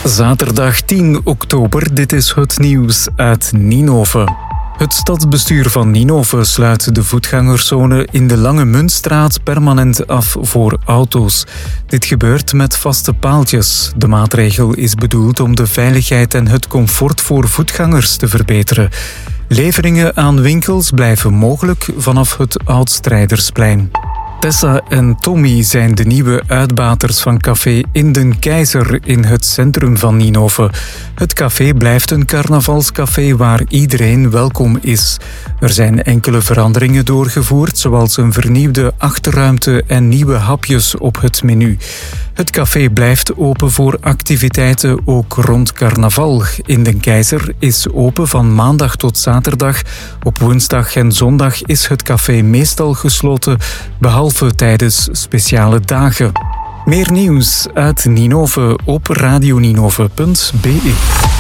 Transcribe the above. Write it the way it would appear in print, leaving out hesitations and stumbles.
Zaterdag 10 oktober, dit is het nieuws uit Ninove. Het stadsbestuur van Ninove sluit de voetgangerszone in de Lange Muntstraat permanent af voor auto's. Dit gebeurt met vaste paaltjes. De maatregel is bedoeld om de veiligheid en het comfort voor voetgangers te verbeteren. Leveringen aan winkels blijven mogelijk vanaf het Oud-Strijdersplein. Tessa en Tommy zijn de nieuwe uitbaters van café In den Keizer in het centrum van Ninove. Het café blijft een carnavalscafé waar iedereen welkom is. Er zijn enkele veranderingen doorgevoerd, zoals een vernieuwde achterruimte en nieuwe hapjes op het menu. Het café blijft open voor activiteiten, ook rond carnaval. In den Keizer is open van maandag tot zaterdag. Op woensdag en zondag is het café meestal gesloten, behalve tijdens speciale dagen. Meer nieuws uit Ninove op radioninove.be.